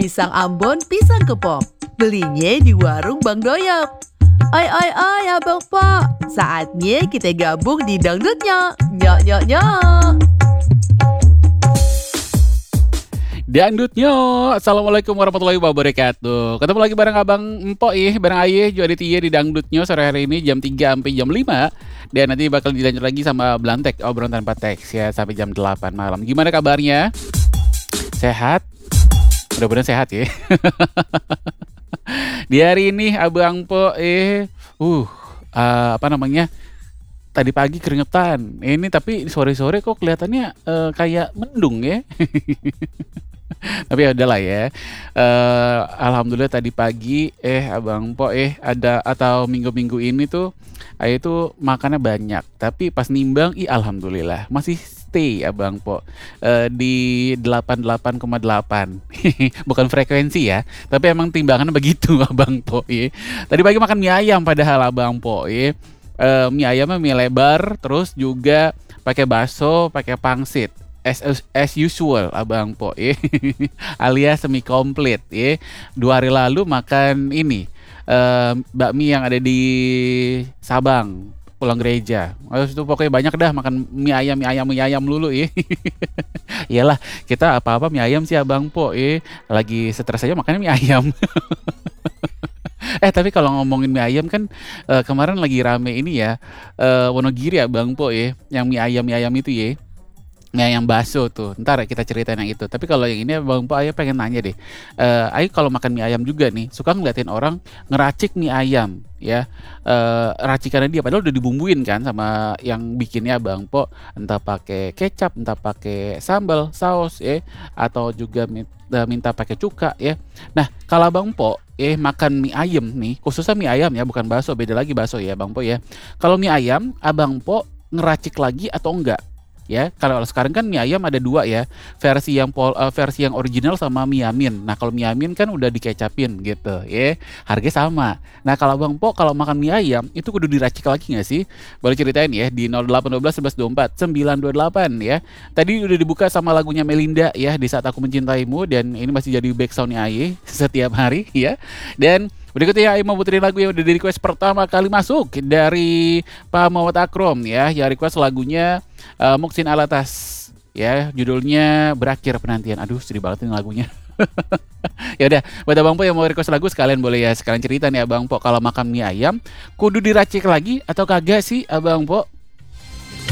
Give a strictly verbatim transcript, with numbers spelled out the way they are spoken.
pisang Ambon, pisang kepok. Belinya di warung Bang Doyok. Oi oi oi Abang Po, saatnya kita gabung di dangdutnya. Nyok nyok nyok. Dangdutnya, assalamualaikum warahmatullahi wabarakatuh. Ketemu lagi bareng Abang Empok ih, bareng Ayah Juara Tia di Dangdutnya sore hari ini jam tiga sampai jam lima. Dan nanti bakal dilanjut lagi sama Blantek, obrolan tanpa teks ya sampai jam delapan malam. Gimana kabarnya? Sehat? Mudah-mudahan sehat ya. Di hari ini Abang Empok eh uh, uh apa namanya? Tadi pagi keringetan. Ini tapi sore-sore kok kelihatannya uh, kayak mendung ya. Tapi ya udahlah ya. Uh, Alhamdulillah tadi pagi eh Abang Po eh ada atau minggu-minggu ini tuh Ayah tuh makannya banyak. Tapi pas nimbang ih alhamdulillah masih stay Abang Po uh, di delapan puluh delapan koma delapan. Bukan frekuensi ya, tapi emang timbangannya begitu Abang Po ya. Tadi pagi makan mie ayam padahal Abang Po ya. Uh, mie ayamnya mie lebar, terus juga pakai bakso, pakai pangsit. As, as usual Abang Po ya. Alias semi komplit ya. Dua hari lalu makan ini uh, bakmi yang ada di Sabang, pulang gereja. Terus itu pokoknya banyak dah makan mie ayam, mie ayam, mie ayam lulu ya. Iyalah, kita apa-apa mie ayam sih Abang Po ya. Lagi stres aja makannya mie ayam. Eh tapi kalau ngomongin mie ayam kan uh, kemarin lagi rame ini ya uh, Wonogiri ya Bang Po ya, yang mie ayam mie ayam itu ya, mie ayam bakso tuh. Ntar kita ceritain yang itu. Tapi kalau yang ini Bang Po Ayah pengen nanya deh. Uh, Ayah kalau makan mie ayam juga nih suka ngeliatin orang ngeracik mie ayam ya. Uh, racikannya dia padahal udah dibumbuin kan sama yang bikinnya Bang Po. Entah pakai kecap, entah pakai sambal, saus ya, atau juga minta, minta pakai cuka ya. Nah kalau Bang Po eh makan mie ayam nih, khususnya mie ayam ya, bukan bakso, beda lagi bakso ya Bang Po ya. Kalau mie ayam Abang Po ngeracik lagi atau enggak? Ya, kalau sekarang kan mie ayam ada dua ya, versi yang pol, uh, versi yang original sama mie yamin. Nah kalau mie yamin kan udah dikecapin gitu, ya, harga sama. Nah kalau Bang Po kalau makan mie ayam itu kudu diracik lagi nggak sih? Boleh ceritain ya di nol delapan satu dua satu satu dua empat sembilan dua delapan ya. Tadi udah dibuka sama lagunya Melinda ya, Di Saat Aku Mencintaimu, dan ini masih jadi backsoundnya Aye setiap hari ya. Dan berikutnya Aye mau puterin lagu yang udah di request pertama kali masuk dari Pak Muhammad Akrom ya, yang request lagunya uh, Muksin Alatas ya, judulnya Berakhir Penantian. Aduh sedih banget ini lagunya. Ya udah, buat Abang Po yang mau request lagu sekalian boleh ya, sekalian cerita nih Abang Po kalau makan mie ayam kudu diracik lagi atau kagak sih Abang Po?